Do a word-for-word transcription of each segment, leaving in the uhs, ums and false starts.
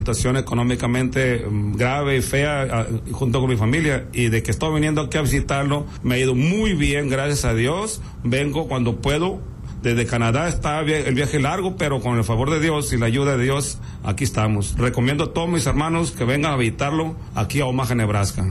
situación económicamente grave y fea junto con mi familia, y de que estoy viniendo aquí a visitarlo me ha ido muy bien, gracias a Dios. Vengo cuando puedo. Desde Canadá está el viaje largo, pero con el favor de Dios y la ayuda de Dios, aquí estamos. Recomiendo a todos mis hermanos que vengan a visitarlo aquí a Omaha, Nebraska.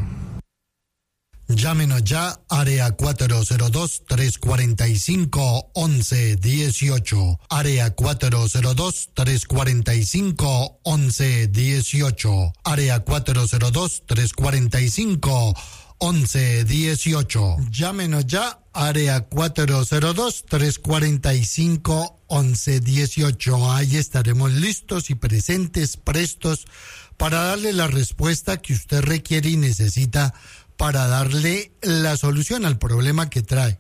Llámenos ya, área cuatro cero dos, tres cuatro cinco, once dieciocho. Área cuatro cero dos, tres cuatro cinco, once dieciocho. Área cuatro cero dos, tres cuatro cinco, once dieciocho. Llámenos ya, área cuatro cero dos, tres cuatro cinco, once dieciocho. Ahí estaremos listos y presentes, prestos, para darle la respuesta que usted requiere y necesita, para darle la solución al problema que trae.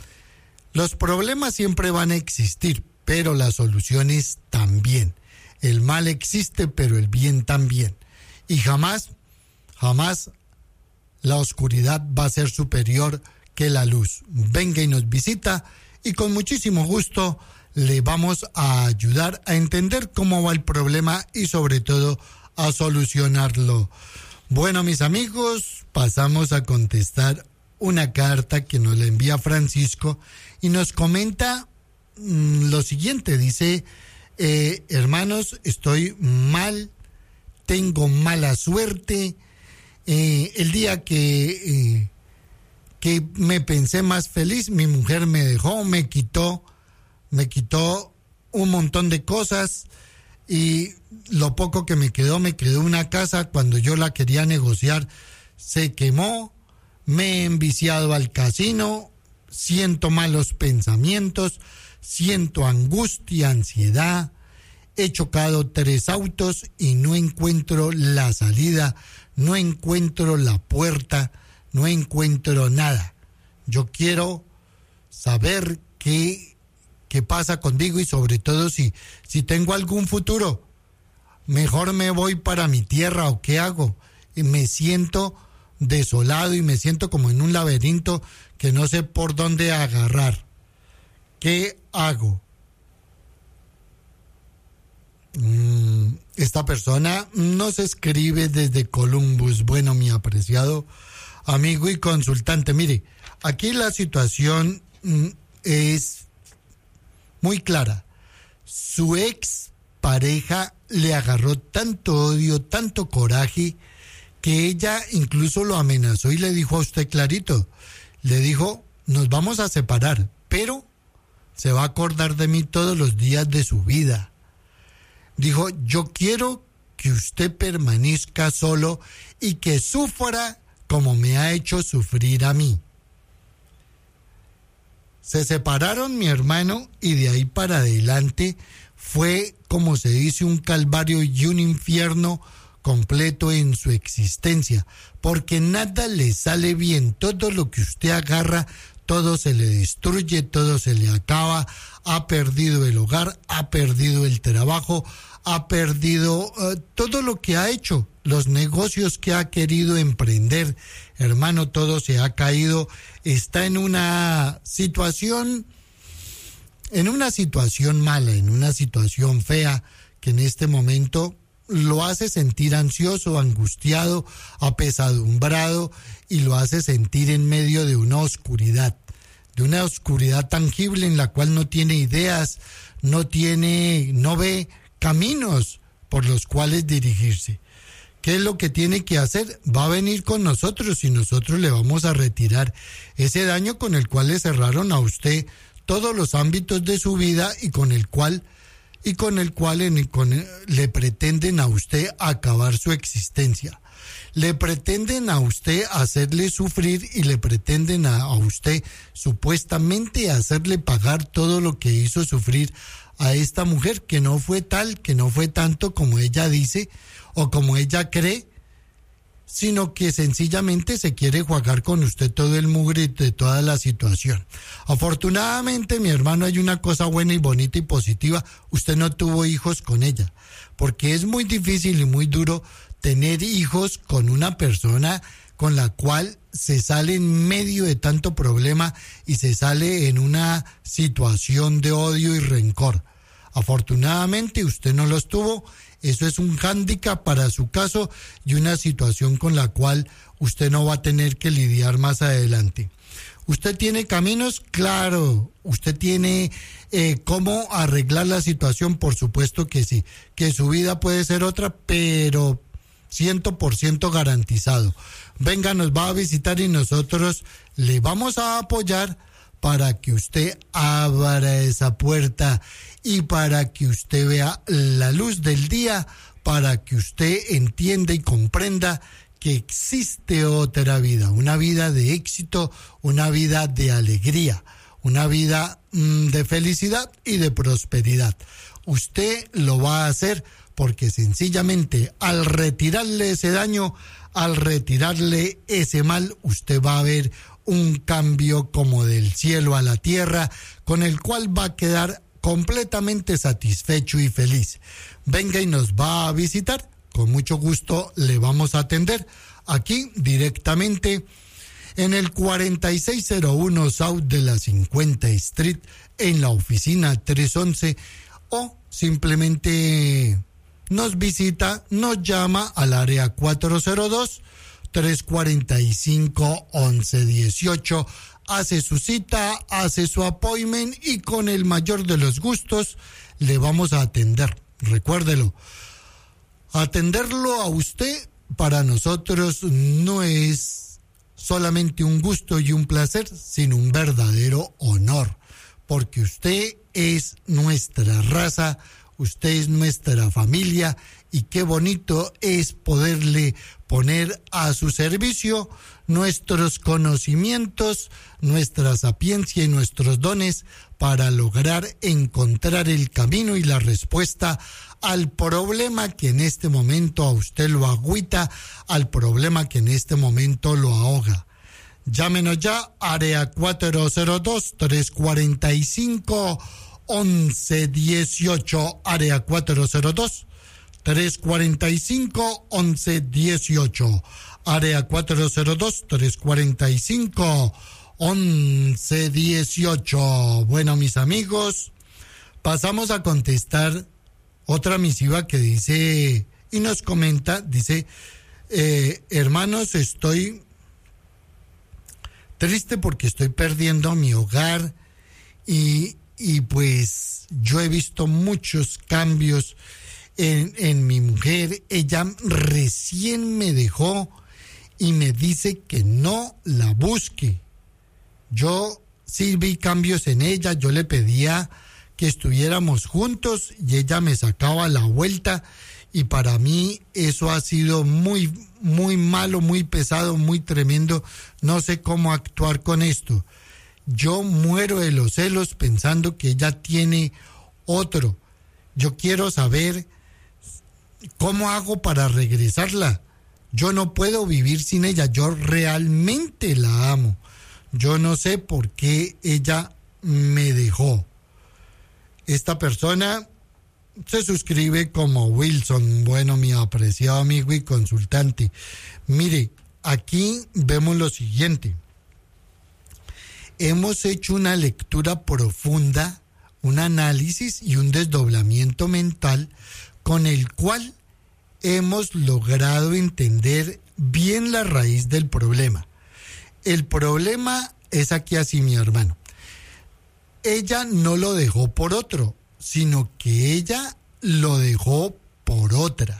Los problemas siempre van a existir, pero las soluciones también. El mal existe, pero el bien también. Y jamás, jamás la oscuridad va a ser superior que la luz. Venga y nos visita y con muchísimo gusto le vamos a ayudar a entender cómo va el problema y sobre todo a solucionarlo. Bueno, mis amigos, pasamos a contestar una carta que nos la envía Francisco y nos comenta mmm, lo siguiente. Dice, eh, hermanos, estoy mal, tengo mala suerte. Eh, el día que, eh, que me pensé más feliz, mi mujer me dejó, me quitó, me quitó un montón de cosas. Y lo poco que me quedó, me quedó una casa. Cuando yo la quería negociar, se quemó. Me he enviciado al casino. Siento malos pensamientos. Siento angustia, ansiedad. He chocado tres autos y no encuentro la salida. No encuentro la puerta. No encuentro nada. Yo quiero saber qué... qué pasa conmigo y sobre todo si, si tengo algún futuro. Mejor me voy para mi tierra o qué hago. Y me siento desolado y me siento como en un laberinto que no sé por dónde agarrar. ¿Qué hago? Mm, esta persona nos escribe desde Columbus. Bueno, mi apreciado amigo y consultante, mire, aquí la situación mm, es muy clara. Su ex pareja le agarró tanto odio, tanto coraje, que ella incluso lo amenazó y le dijo a usted clarito, le dijo, nos vamos a separar, pero se va a acordar de mí todos los días de su vida. Dijo, yo quiero que usted permanezca solo y que sufra como me ha hecho sufrir a mí. Se separaron, mi hermano, y de ahí para adelante fue, como se dice, un calvario y un infierno completo en su existencia, porque nada le sale bien. Todo lo que usted agarra, todo se le destruye, todo se le acaba. Ha perdido el hogar, ha perdido el trabajo, ha perdido uh, todo lo que ha hecho, los negocios que ha querido emprender. Hermano, todo se ha caído. Está en una situación, en una situación mala, en una situación fea, que en este momento lo hace sentir ansioso, angustiado, apesadumbrado, y lo hace sentir en medio de una oscuridad, de una oscuridad tangible en la cual no tiene ideas, no tiene, no ve caminos por los cuales dirigirse. ¿Qué es lo que tiene que hacer? Va a venir con nosotros y nosotros le vamos a retirar ese daño con el cual le cerraron a usted todos los ámbitos de su vida y con el cual y con el cual en, con, le pretenden a usted acabar su existencia. Le pretenden a usted hacerle sufrir y le pretenden a, a usted supuestamente hacerle pagar todo lo que hizo sufrir a esta mujer, que no fue tal, que no fue tanto como ella dice o como ella cree, sino que sencillamente se quiere jugar con usted todo el mugre de toda la situación. Afortunadamente, mi hermano, hay una cosa buena y bonita y positiva: usted no tuvo hijos con ella, porque es muy difícil y muy duro tener hijos con una persona con la cual se sale en medio de tanto problema y se sale en una situación de odio y rencor. Afortunadamente usted no los tuvo, Eso es un hándicap para su caso y una situación con la cual usted no va a tener que lidiar más adelante. ¿Usted tiene caminos? Claro. ¿Usted tiene eh, cómo arreglar la situación? Por supuesto que sí. Que su vida puede ser otra, pero cien por ciento garantizado. Venga, nos va a visitar y nosotros le vamos a apoyar para que usted abra esa puerta y para que usted vea la luz del día, para que usted entienda y comprenda que existe otra vida, una vida de éxito, una vida de alegría, una vida mmm, de felicidad y de prosperidad. Usted lo va a hacer porque sencillamente al retirarle ese daño, al retirarle ese mal, usted va a ver un cambio como del cielo a la tierra, con el cual va a quedar completamente satisfecho y feliz. Venga y nos va a visitar, con mucho gusto le vamos a atender aquí directamente en el cuarenta y seis cero uno South de la cincuenta Street, en la oficina trescientos once, o simplemente nos visita, nos llama al área cuatro cero dos, tres cuatro cinco, once dieciocho, hace su cita, hace su appointment y con el mayor de los gustos le vamos a atender. Recuérdelo, atenderlo a usted para nosotros no es solamente un gusto y un placer, sino un verdadero honor, porque usted es nuestra raza, usted es nuestra familia y qué bonito es poderle poner a su servicio nuestros conocimientos, nuestra sapiencia y nuestros dones para lograr encontrar el camino y la respuesta al problema que en este momento a usted lo agüita, al problema que en este momento lo ahoga. Llámenos ya, área cuatro cero dos, tres cuatro cinco, once dieciocho, área cuatro cero dos, tres cuatro cinco, once dieciocho, área cuatro cero dos, tres cuatro cinco, once dieciocho. Bueno, mis amigos, pasamos a contestar otra misiva que dice, y nos comenta, dice, eh, hermanos, estoy triste porque estoy perdiendo mi hogar y, y pues yo he visto muchos cambios en, en mi mujer. Ella recién me dejó y me dice que no la busque. Yo sí vi cambios en ella, yo le pedía que estuviéramos juntos y ella me sacaba la vuelta y para mí eso ha sido muy, muy malo, muy pesado, muy tremendo. No sé cómo actuar con esto. Yo muero de los celos pensando que ella tiene otro. Yo quiero saber cómo hago para regresarla. Yo no puedo vivir sin ella. Yo realmente la amo. Yo no sé por qué ella me dejó. Esta persona se suscribe como Wilson. Bueno, mi apreciado amigo y consultante. Mire, aquí vemos lo siguiente. Hemos hecho una lectura profunda, un análisis y un desdoblamiento mental con el cual hemos logrado entender bien la raíz del problema. El problema es aquí así, mi hermano. Ella no lo dejó por otro, sino que ella lo dejó por otra.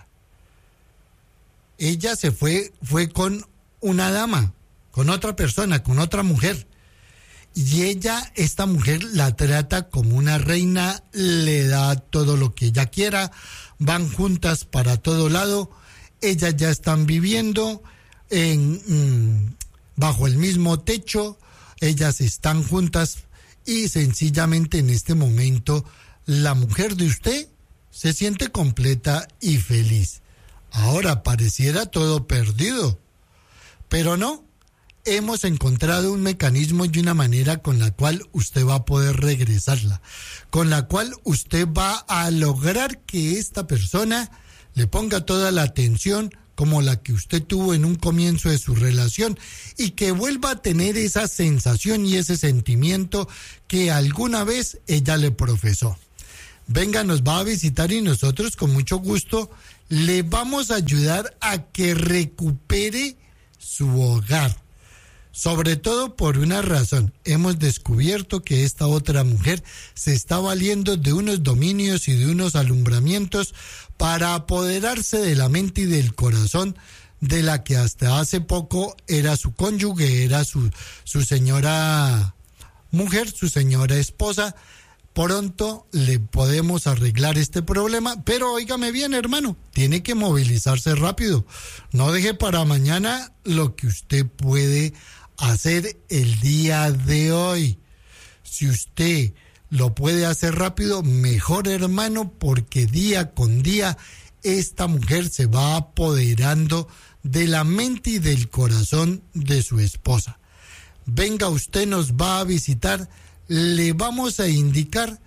Ella se fue, fue con una dama, con otra persona, con otra mujer. Y ella, esta mujer, la trata como una reina, le da todo lo que ella quiera, van juntas para todo lado, ellas ya están viviendo en, mmm, bajo el mismo techo, ellas están juntas y sencillamente en este momento la mujer de usted se siente completa y feliz. Ahora pareciera todo perdido, pero no. Hemos encontrado un mecanismo y una manera con la cual usted va a poder regresarla, con la cual usted va a lograr que esta persona le ponga toda la atención como la que usted tuvo en un comienzo de su relación y que vuelva a tener esa sensación y ese sentimiento que alguna vez ella le profesó. venga, nos va a visitar y nosotros con mucho gusto le vamos a ayudar a que recupere su hogar. Sobre todo por una razón, hemos descubierto que esta otra mujer se está valiendo de unos dominios y de unos alumbramientos para apoderarse de la mente y del corazón de la que hasta hace poco era su cónyuge, era su, su señora mujer, su señora esposa. Pronto le podemos arreglar este problema, pero óigame bien, hermano, tiene que movilizarse rápido. No deje para mañana lo que usted puede hacer el día de hoy. Si usted lo puede hacer rápido, mejor, hermano, porque día con día esta mujer se va apoderando de la mente y del corazón de su esposa. Venga, usted nos va a visitar, le vamos a indicar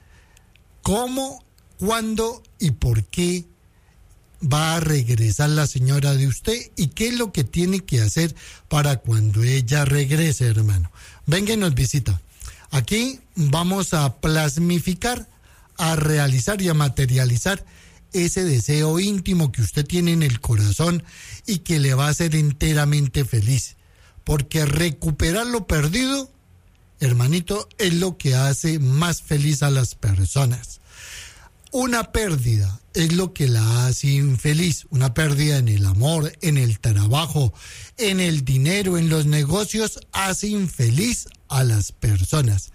cómo, cuándo y por qué va a regresar la señora de usted y qué es lo que tiene que hacer para cuando ella regrese, hermano. Venga y nos visita. Aquí vamos a plasmificar, a realizar y a materializar ese deseo íntimo que usted tiene en el corazón y que le va a hacer enteramente feliz. Porque recuperar lo perdido, hermanito, es lo que hace más feliz a las personas. Una pérdida es lo que la hace infeliz. Una pérdida en el amor, en el trabajo, en el dinero, en los negocios, hace infeliz a las personas.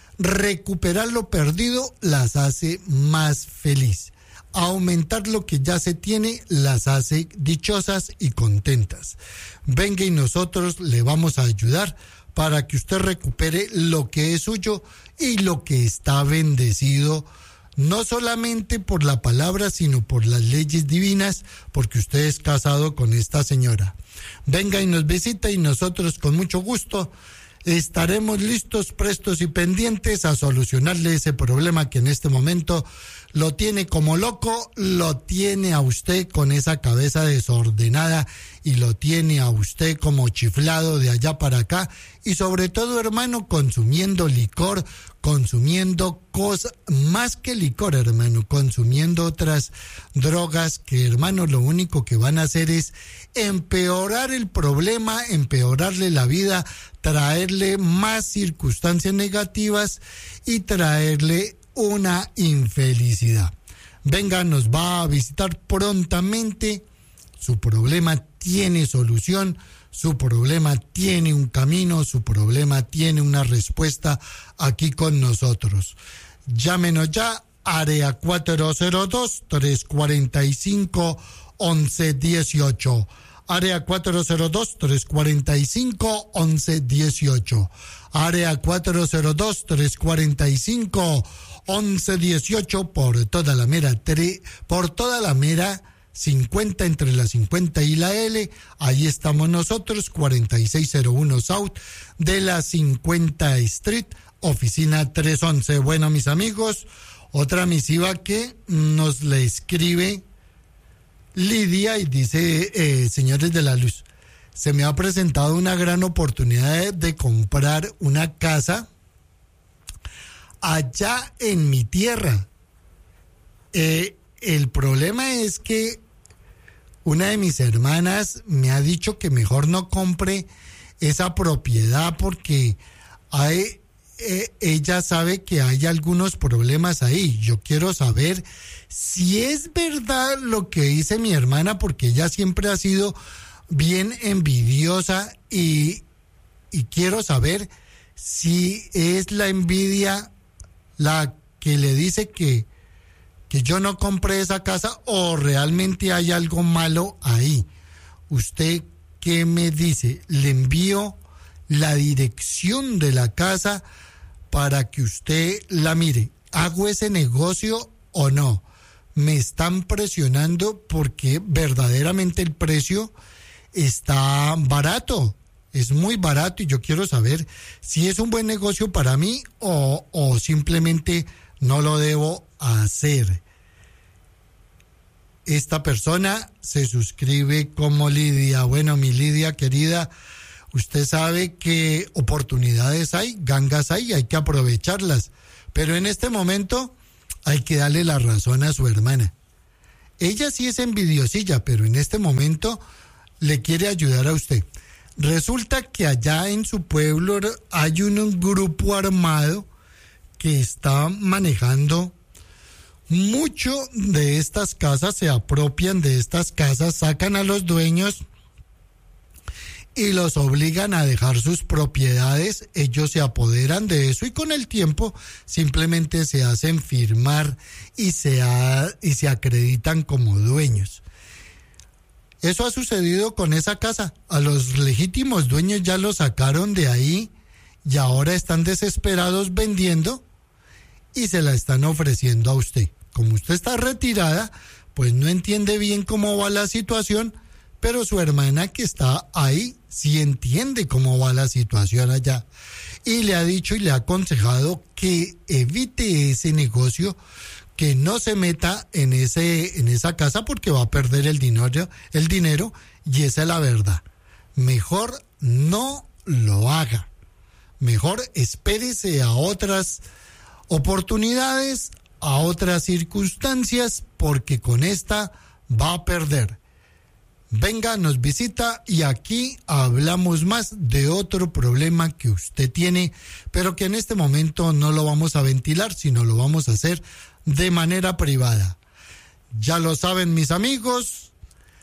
Recuperar lo perdido las hace más feliz. Aumentar lo que ya se tiene las hace dichosas y contentas. Venga y nosotros le vamos a ayudar para que usted recupere lo que es suyo y lo que está bendecido, no solamente por la palabra, sino por las leyes divinas, porque usted es casado con esta señora. Venga y nos visita y nosotros con mucho gusto estaremos listos, prestos y pendientes a solucionarle ese problema que en este momento lo tiene como loco, lo tiene a usted con esa cabeza desordenada y lo tiene a usted como chiflado de allá para acá y sobre todo, hermano, consumiendo licor, consumiendo cosas, más que licor, hermano, consumiendo otras drogas que, hermano, lo único que van a hacer es empeorar el problema, empeorarle la vida, traerle más circunstancias negativas y traerle una infelicidad. Venga, nos va a visitar prontamente. Su problema tiene solución, su problema tiene un camino, su problema tiene una respuesta aquí con nosotros. Llámenos ya, área cuatro cero dos, tres cuatro cinco, once dieciocho. Área cuatro cero dos, tres cuatro cinco, once dieciocho. Área cuatro cero dos, tres cuatro cinco, once dieciocho por toda la mera tre, por toda la mera cincuenta, entre la cincuenta y la L. Ahí estamos nosotros, cuarenta y seis cero uno South de la cincuenta Street, oficina trescientos once. Bueno, mis amigos, otra misiva que nos le escribe Lidia y dice, eh, señores de la luz, se me ha presentado una gran oportunidad de, de comprar una casa allá en mi tierra. Eh, el problema es que una de mis hermanas me ha dicho que mejor no compre esa propiedad porque hay, eh, ella sabe que hay algunos problemas ahí. Yo quiero saber si es verdad lo que dice mi hermana, porque ella siempre ha sido bien envidiosa y, y quiero saber si es la envidia la que le dice que, que yo no compré esa casa o realmente hay algo malo ahí. ¿Usted qué me dice? Le envío la dirección de la casa para que usted la mire. ¿Hago ese negocio o no? Me están presionando porque verdaderamente el precio está barato, es muy barato y yo quiero saber si es un buen negocio para mí o, o simplemente no lo debo hacer. Esta persona se suscribe como Lidia. Bueno, mi Lidia querida, usted sabe que oportunidades hay, gangas hay, hay que aprovecharlas. Pero en este momento hay que darle la razón a su hermana. Ella sí es envidiosilla, pero en este momento le quiere ayudar a usted. Resulta que allá en su pueblo hay un grupo armado que está manejando mucho de estas casas, se apropian de estas casas, sacan a los dueños y los obligan a dejar sus propiedades. Ellos se apoderan de eso y con el tiempo simplemente se hacen firmar y se, ha, y se acreditan como dueños. Eso ha sucedido con esa casa. A los legítimos dueños ya los sacaron de ahí y ahora están desesperados vendiendo y se la están ofreciendo a usted. Como usted está retirada, pues no entiende bien cómo va la situación, pero su hermana que está ahí sí entiende cómo va la situación allá. Y le ha dicho y le ha aconsejado que evite ese negocio, que no se meta en ese en esa casa porque va a perder el dinero, el dinero y esa es la verdad. Mejor no lo haga. Mejor espérese a otras oportunidades, a otras circunstancias, porque con esta va a perder. Venga, nos visita y aquí hablamos más de otro problema que usted tiene, pero que en este momento no lo vamos a ventilar, sino lo vamos a hacer de manera privada. Ya lo saben mis amigos,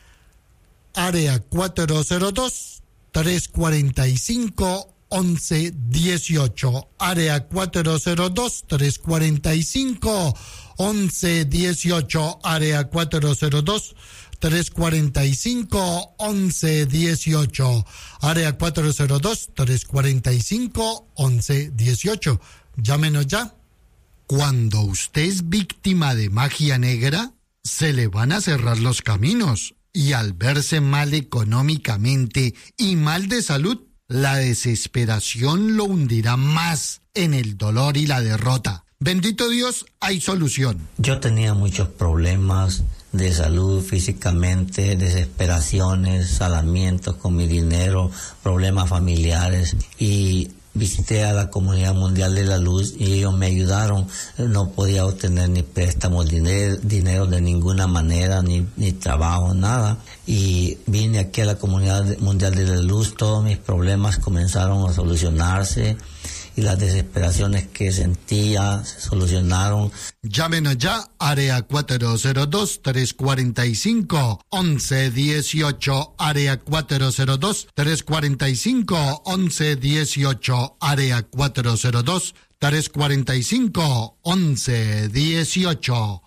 área cuatro cero dos, tres cuatro cinco, once dieciocho, área cuatro cero dos, tres cuatro cinco, once dieciocho, área cuatro cero dos, tres cuatro cinco, once dieciocho, área cuatro cero dos, tres cuatro cinco, once dieciocho. Llámenos ya. Cuando usted es víctima de magia negra, se le van a cerrar los caminos y al verse mal económicamente y mal de salud, la desesperación lo hundirá más en el dolor y la derrota. Bendito Dios, hay solución. Yo tenía muchos problemas de salud físicamente, desesperaciones, salamientos con mi dinero, problemas familiares y visité a la Comunidad Mundial de la Luz y ellos me ayudaron. No podía obtener ni préstamos, dinero, dinero de ninguna manera, ni, ni trabajo, nada. Y vine aquí a la Comunidad Mundial de la Luz, todos mis problemas comenzaron a solucionarse y las desesperaciones que sentía se solucionaron. Llámenos ya, área cuatro cero dos, tres cuatro cinco, once dieciocho, área cuatro cero dos, tres cuatro cinco, once dieciocho, área cuatro cero dos, tres cuatro cinco, once dieciocho.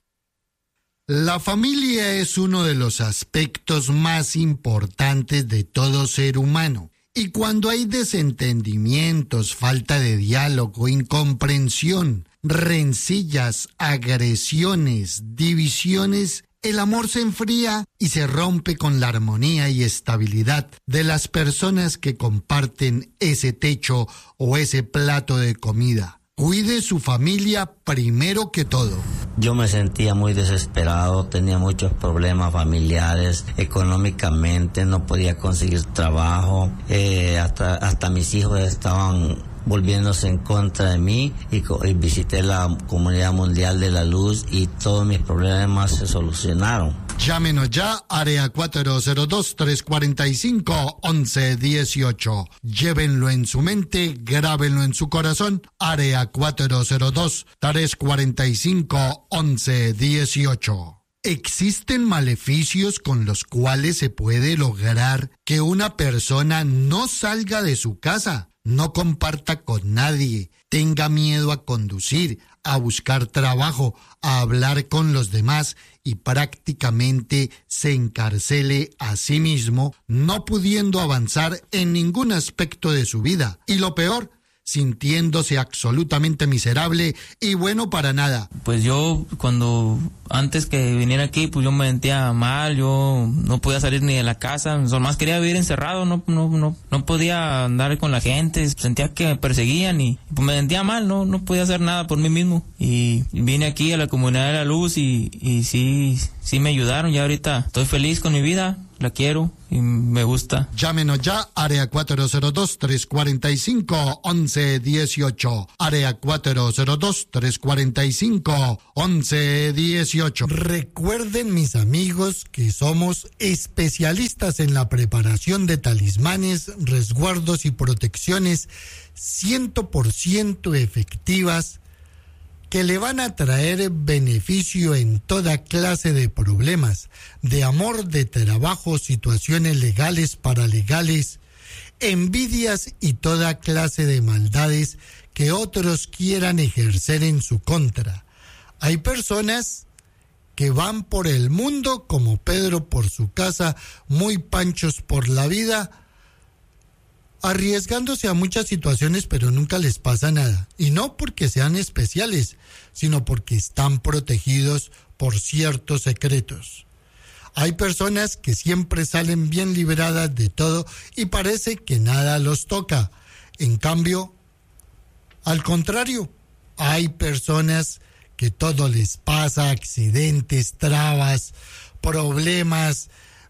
La familia es uno de los aspectos más importantes de todo ser humano. Y cuando hay desentendimientos, falta de diálogo, incomprensión, rencillas, agresiones, divisiones, el amor se enfría y se rompe con la armonía y estabilidad de las personas que comparten ese techo o ese plato de comida. Cuide su familia primero que todo. Yo me sentía muy desesperado, tenía muchos problemas familiares, económicamente no podía conseguir trabajo, eh, hasta, hasta mis hijos estaban volviéndose en contra de mí y, y visité la Comunidad Mundial de la Luz y todos mis problemas se solucionaron. Llámenos ya, área cuatro cero dos, tres cuatro cinco, once dieciocho. Llévenlo en su mente, grábenlo en su corazón, área cuatro cero dos, tres cuatro cinco, once dieciocho. Existen maleficios con los cuales se puede lograr que una persona no salga de su casa, no comparta con nadie, tenga miedo a conducir, a buscar trabajo, a hablar con los demás y prácticamente se encarcele a sí mismo, no pudiendo avanzar en ningún aspecto de su vida. Y lo peor, sintiéndose absolutamente miserable y bueno para nada. Pues yo cuando antes que viniera aquí, pues yo me sentía mal, yo no podía salir ni de la casa, más quería vivir encerrado, no no no no podía andar con la gente, sentía que me perseguían y pues me sentía mal, no no podía hacer nada por mí mismo y vine aquí a la Comunidad de la Luz y y sí sí me ayudaron, ya ahorita estoy feliz con mi vida. la quiero y me gusta. Llámenos ya, área cuatro cero dos, tres cuatro cinco, once dieciocho. Área cuatro cero dos, tres cuatro cinco, once dieciocho. Recuerden, mis amigos, que somos especialistas en la preparación de talismanes, resguardos y protecciones cien por ciento efectivas que le van a traer beneficio en toda clase de problemas, de amor, de trabajo, situaciones legales, paralegales, envidias y toda clase de maldades que otros quieran ejercer en su contra. Hay personas que van por el mundo como Pedro por su casa, muy panchos por la vida, arriesgándose a muchas situaciones, pero nunca les pasa nada. Y no porque sean especiales, sino porque están protegidos por ciertos secretos. Hay personas que siempre salen bien liberadas de todo y parece que nada los toca. En cambio, al contrario, hay personas que todo les pasa, accidentes, trabas, problemas,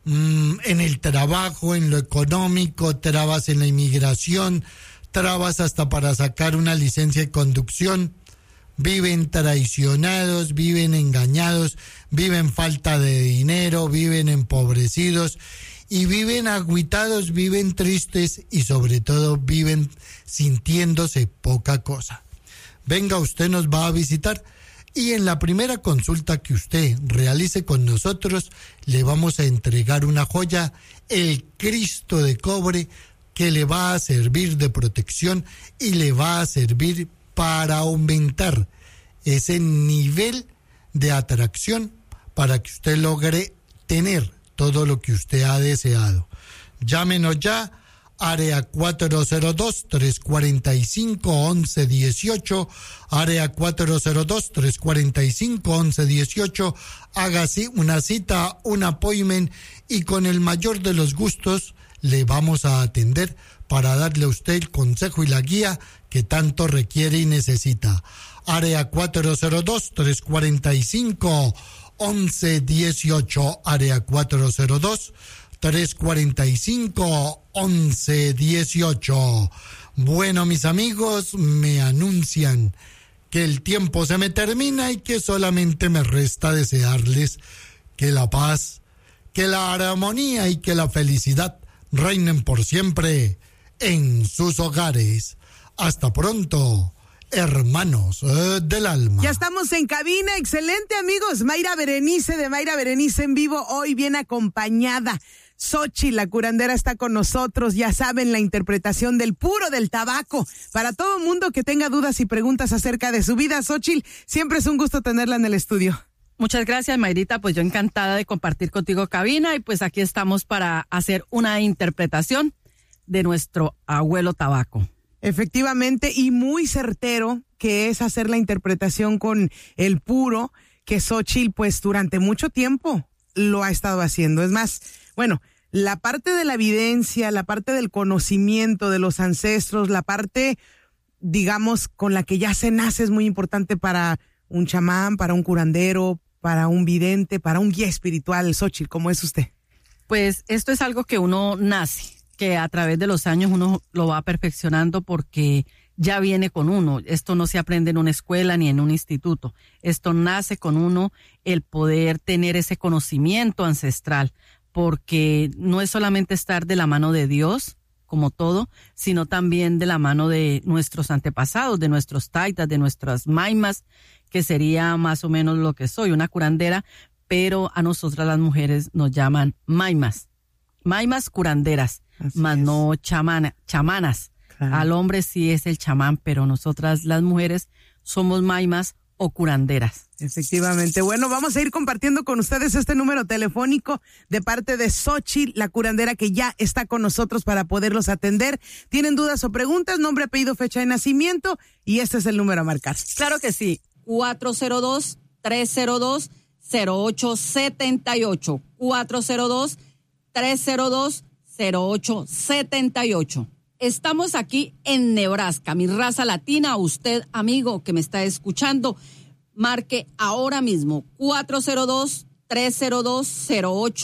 en el trabajo, en lo económico, trabas en la inmigración, trabas hasta para sacar una licencia de conducción. Viven traicionados, viven engañados, viven falta de dinero, viven empobrecidos y viven agüitados, viven tristes y sobre todo viven sintiéndose poca cosa. Venga, usted nos va a visitar. Y en la primera consulta que usted realice con nosotros, le vamos a entregar una joya, el Cristo de cobre, que le va a servir de protección y le va a servir para aumentar ese nivel de atracción para que usted logre tener todo lo que usted ha deseado. Llámenos ya. Área cuatro cero dos, tres cuatro cinco, once dieciocho, área cuatro cero dos, tres cuatro cinco, once dieciocho, haga una cita, un appointment y con el mayor de los gustos le vamos a atender para darle a usted el consejo y la guía que tanto requiere y necesita. Área cuatro cero dos, tres cuatro cinco, once dieciocho, área cuatro cero dos, tres cuatro cinco, once dieciocho. Bueno, mis amigos, me anuncian que el tiempo se me termina y que solamente me resta desearles que la paz, que la armonía y que la felicidad reinen por siempre en sus hogares. Hasta pronto, hermanos eh, del alma. Ya estamos en cabina, excelente amigos. Mayra Berenice de Mayra Berenice en vivo, hoy bien acompañada. Xochitl, la curandera, está con nosotros. Ya saben, la interpretación del puro del tabaco. Para todo mundo que tenga dudas y preguntas acerca de su vida, Xochitl, siempre es un gusto tenerla en el estudio. Muchas gracias, Mayrita. Pues yo encantada de compartir contigo cabina y pues aquí estamos para hacer una interpretación de nuestro abuelo tabaco. Efectivamente, y muy certero que es hacer la interpretación con el puro, que Xochitl pues durante mucho tiempo lo ha estado haciendo. Es más, bueno, la parte de la evidencia, la parte del conocimiento de los ancestros, la parte, digamos, con la que ya se nace es muy importante para un chamán, para un curandero, para un vidente, para un guía espiritual. Xochitl, ¿cómo es usted? Pues esto es algo que uno nace, que a través de los años uno lo va perfeccionando porque ya viene con uno. Esto no se aprende en una escuela ni en un instituto. Esto nace con uno, el poder tener ese conocimiento ancestral, porque no es solamente estar de la mano de Dios, como todo, sino también de la mano de nuestros antepasados, de nuestros taitas, de nuestras maimas, que sería más o menos lo que soy, una curandera, pero a nosotras las mujeres nos llaman maimas. Maimas curanderas, Así más es. no chamana, chamanas. Claro. Al hombre sí es el chamán, pero nosotras las mujeres somos maimas o curanderas. Efectivamente. Bueno, vamos a ir compartiendo con ustedes este número telefónico de parte de Xochitl, la curandera que ya está con nosotros para poderlos atender. ¿Tienen dudas o preguntas? Nombre, apellido, fecha de nacimiento y este es el número a marcar. Claro que sí. cuatro cero dos, tres cero dos, cero ocho siete ocho. cuatro cero dos, tres cero dos, cero ocho siete ocho. Estamos aquí en Nebraska, mi raza latina. Usted, amigo que me está escuchando, marque ahora mismo cuatro cero dos, tres cero dos, cero ocho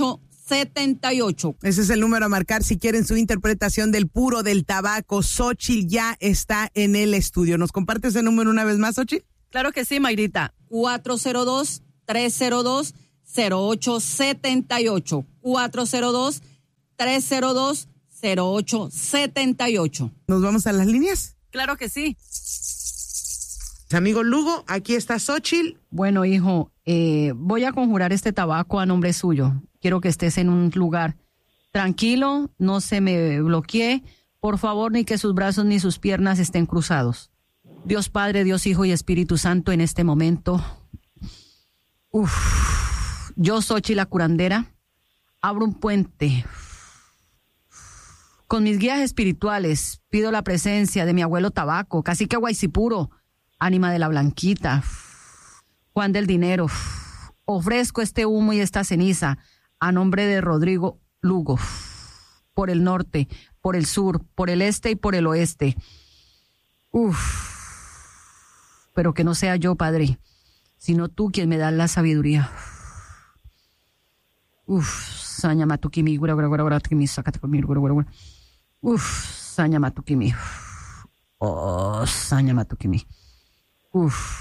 setenta y ocho. Ese es el número a marcar si quieren su interpretación del puro del tabaco. Xochitl ya está en el estudio. ¿Nos comparte ese número una vez más, Xochitl? Claro que sí, Mayrita. cuatro cero dos, tres cero dos, cero ocho siete ocho. cuatro cero dos, tres cero dos, cero ocho siete ocho. ¿Nos vamos a las líneas? Claro que sí. Amigo Lugo, aquí está Xochitl. Bueno, hijo, eh, voy a conjurar este tabaco a nombre suyo. Quiero que estés en un lugar tranquilo, no se me bloquee, por favor, ni que sus brazos ni sus piernas estén cruzados. Dios Padre, Dios Hijo y Espíritu Santo, en este momento, uf, yo, Xochitl la curandera, abro un puente. Con mis guías espirituales, pido la presencia de mi abuelo Tabaco, cacique Guaycipuro, ánima de la Blanquita, Juan del Dinero. Ofrezco este humo y esta ceniza a nombre de Rodrigo Lugo, por el norte, por el sur, por el este y por el oeste. Uf, pero que no sea yo, Padre, sino tú quien me das la sabiduría. Uf, saña matukimi, gura gura gura gura tukimi, sácate conmigo, gura gura gura. Uf, saña matukimi. Oh, saña matukimi. Uf.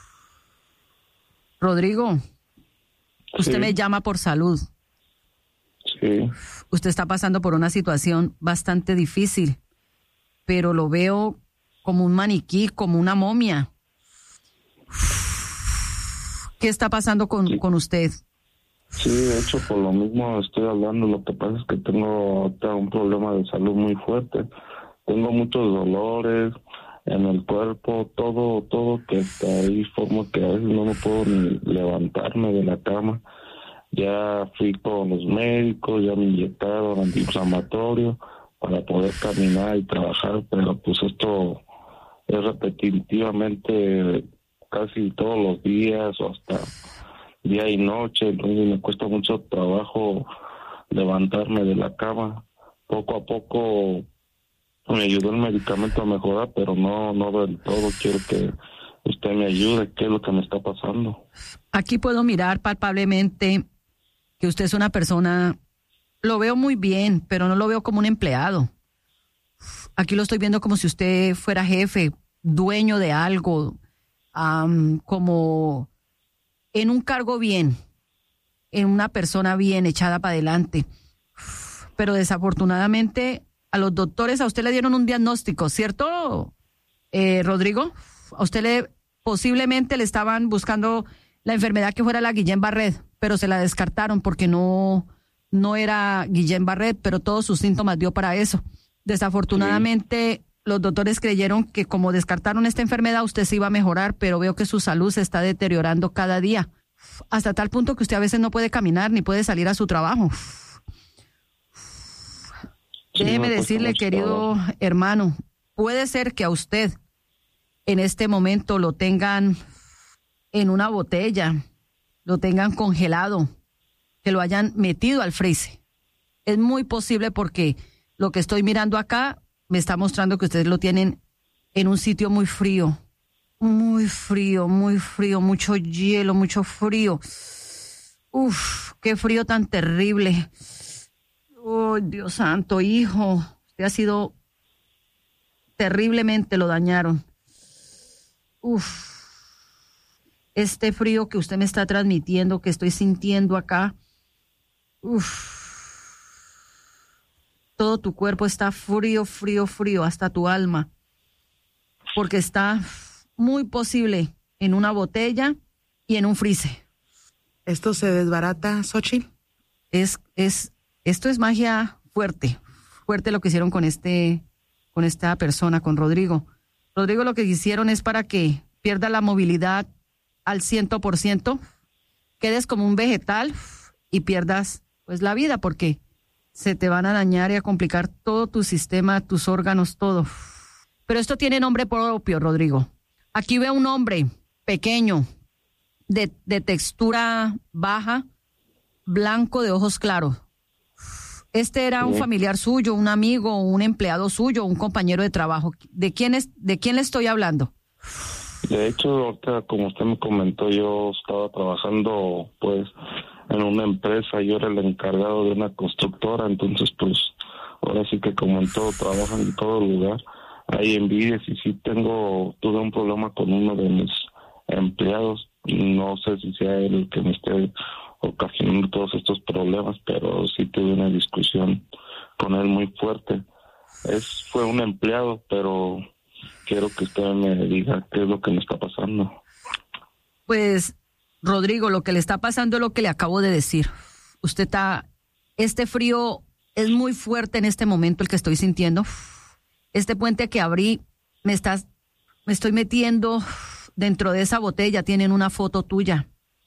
Rodrigo, usted Sí. me llama por salud. Sí, Usted está pasando por una situación bastante difícil, pero lo veo como un maniquí, como una momia. ¿Qué está pasando con, Sí. con usted? sí, de hecho por lo mismo estoy hablando. Lo que pasa es que tengo ahorita un problema de salud muy fuerte. Tengo muchos dolores en el cuerpo, todo, todo que está ahí, forma que a veces no me puedo ni levantarme de la cama. Ya fui con los médicos, ya me inyectaron antiinflamatorio para poder caminar y trabajar, pero pues esto es repetitivamente casi todos los días o hasta día y noche, entonces me cuesta mucho trabajo levantarme de la cama. Poco a poco me ayudó el medicamento a mejorar, pero no, no del todo. Quiero que usted me ayude. ¿Qué es lo que me está pasando? Aquí puedo mirar palpablemente que usted es una persona, lo veo muy bien, pero no lo veo como un empleado. Aquí lo estoy viendo como si usted fuera jefe, dueño de algo, um, como en un cargo bien, en una persona bien echada para adelante. Pero desafortunadamente a los doctores, a usted le dieron un diagnóstico, ¿cierto, eh, Rodrigo? A usted le posiblemente le estaban buscando la enfermedad que fuera la Guillain-Barré, pero se la descartaron porque no, no era Guillain-Barré, pero todos sus síntomas dio para eso. Desafortunadamente, sí. Los doctores creyeron que como descartaron esta enfermedad, usted se iba a mejorar, pero veo que su salud se está deteriorando cada día, hasta tal punto que usted a veces no puede caminar ni puede salir a su trabajo. Sí, Déjeme decirle, querido trabajo. hermano, puede ser que a usted en este momento lo tengan en una botella, lo tengan congelado, que lo hayan metido al freezer. Es muy posible porque lo que estoy mirando acá me está mostrando que ustedes lo tienen en un sitio muy frío, muy frío, muy frío, mucho hielo, mucho frío. Uf, qué frío tan terrible. Oh, Dios santo, hijo, usted ha sido terriblemente, lo dañaron. Uf. Este frío que usted me está transmitiendo, que estoy sintiendo acá, uf, todo tu cuerpo está frío, frío, frío, hasta tu alma, porque está muy posible en una botella y en un freezer. ¿Esto se desbarata, Xochitl? Es, es, esto es magia fuerte, fuerte lo que hicieron con este, con esta persona, con Rodrigo. Rodrigo, lo que hicieron es para que pierda la movilidad al ciento por ciento, quedes como un vegetal y pierdas pues la vida, porque se te van a dañar y a complicar todo tu sistema, tus órganos, todo. Pero esto tiene nombre propio, Rodrigo. Aquí veo un hombre pequeño, de, de textura baja, blanco, de ojos claros. Este era un familiar suyo, un amigo, un empleado suyo, un compañero de trabajo. ¿De quién es, de quién le estoy hablando? De hecho, ahorita, como usted me comentó, yo estaba trabajando, pues, en una empresa. Yo era el encargado de una constructora, entonces, pues, ahora sí que como en todo, trabajan en todo lugar. Hay envidias y sí tengo, tuve un problema con uno de mis empleados. No sé si sea él el que me esté ocasionando todos estos problemas, pero sí tuve una discusión con él muy fuerte. Es, fue un empleado, pero quiero que usted me diga qué es lo que me está pasando. Pues, Rodrigo, lo que le está pasando es lo que le acabo de decir. Usted está, este frío es muy fuerte en este momento el que estoy sintiendo. Este puente que abrí, me estás, me estoy metiendo dentro de esa botella, tienen una foto tuya.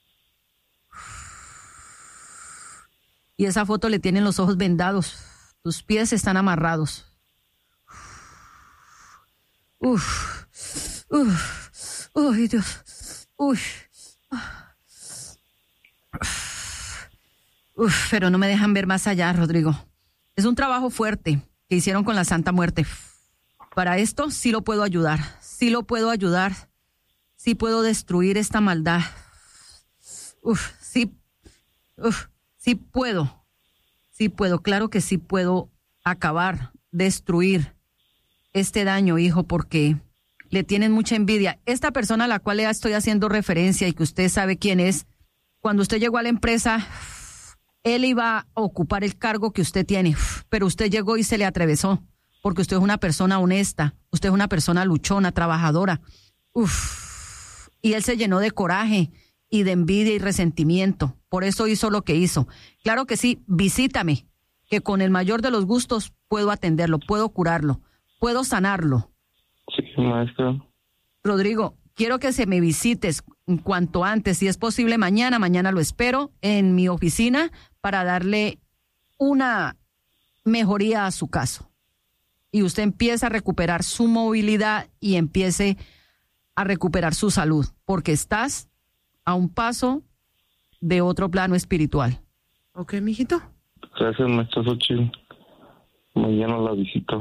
Y esa foto le tienen los ojos vendados. Tus pies están amarrados. Uf, uf, uy, Dios, uy. Uf, pero no me dejan ver más allá, Rodrigo. Es un trabajo fuerte que hicieron con la Santa Muerte. Para esto sí lo puedo ayudar, sí lo puedo ayudar, sí puedo destruir esta maldad. Uf, sí, uf, sí puedo, sí puedo, claro que sí puedo acabar, destruir este daño, hijo, porque le tienen mucha envidia. Esta persona a la cual le estoy haciendo referencia y que usted sabe quién es, cuando usted llegó a la empresa, él iba a ocupar el cargo que usted tiene, pero usted llegó y se le atravesó, porque usted es una persona honesta, usted es una persona luchona, trabajadora. Uf, y él se llenó de coraje y de envidia y resentimiento. Por eso hizo lo que hizo. Claro que sí, visítame, que con el mayor de los gustos puedo atenderlo, puedo curarlo, puedo sanarlo. Sí, maestra. Rodrigo, quiero que se me visites en cuanto antes, si es posible mañana, mañana lo espero en mi oficina para darle una mejoría a su caso. Y usted empieza a recuperar su movilidad y empiece a recuperar su salud, porque estás a un paso de otro plano espiritual. Ok, mijito. Gracias, maestra Xochitl. Mañana la visito.